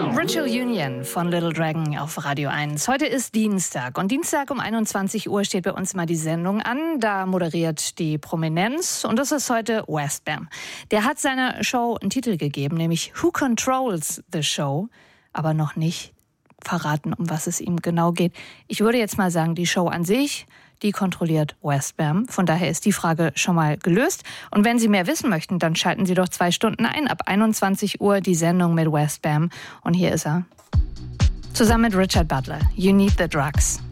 Virtual Union von Little Dragon auf Radio 1. Heute ist Dienstag und Dienstag um 21 Uhr steht bei uns mal die Sendung an. Da moderiert die Prominenz und das ist heute Westbam. Der hat seiner Show einen Titel gegeben, nämlich Who Controls the Show, aber noch nicht verraten, um was es ihm genau geht. Ich würde jetzt mal sagen, die Show an sich, die kontrolliert Westbam. Von daher ist die Frage schon mal gelöst. Und wenn Sie mehr wissen möchten, dann schalten Sie doch 2 Stunden ein. Ab 21 Uhr die Sendung mit Westbam. Und hier ist er. Zusammen mit Richard Butler. You Need the Drugs.